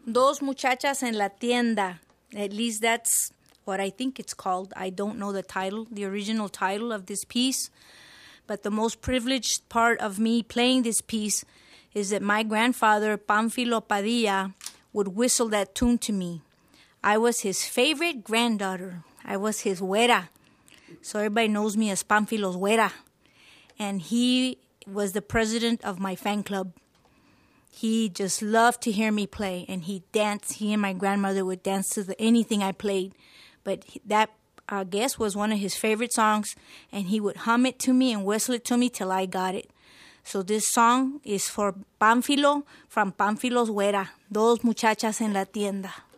Dos Muchachas en la Tienda. At least that's what I think it's called. I don't know the title, the original title of this piece. But the most privileged part of me playing this piece is that my grandfather, Pánfilo Padilla, would whistle that tune to me. I was his favorite granddaughter. I was his güera. So everybody knows me as Pánfilo's güera. And he was the president of my fan club. He just loved to hear me play, and he danced. He and my grandmother would dance to anything I played. But that, I guess, was one of his favorite songs, and he would hum it to me and whistle it to me till I got it. So this song is for Pánfilo from Pánfilo's güera, Dos Muchachas en la Tienda.